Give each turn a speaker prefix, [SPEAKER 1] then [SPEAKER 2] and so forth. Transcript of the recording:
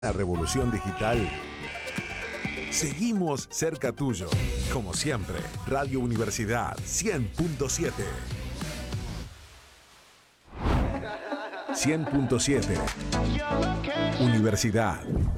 [SPEAKER 1] La revolución digital. Seguimos cerca tuyo. Como siempre, Radio Universidad 100.7. 100.7. Universidad.